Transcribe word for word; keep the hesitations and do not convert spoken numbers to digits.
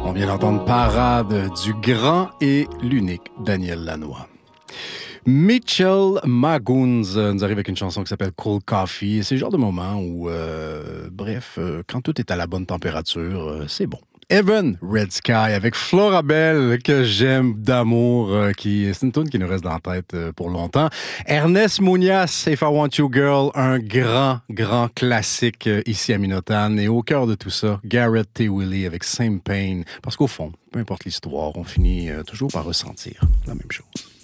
On vient d'entendre Parade du grand et l'unique Daniel Lanois. Mitchell Magoons nous arrive avec une chanson qui s'appelle Cold Coffee. C'est le genre de moment où, euh, bref, euh, quand tout est à la bonne température, euh, c'est bon. Evan Red Sky avec Florabelle, que j'aime d'amour, euh, qui c'est une tune qui nous reste dans la tête euh, pour longtemps. Ernest Muñoz, If I Want You Girl, un grand, grand classique euh, ici à Minotan. Et au cœur de tout ça, Garrett T. Willie avec Same Pain. Parce qu'au fond, peu importe l'histoire, on finit euh, toujours par ressentir la même chose.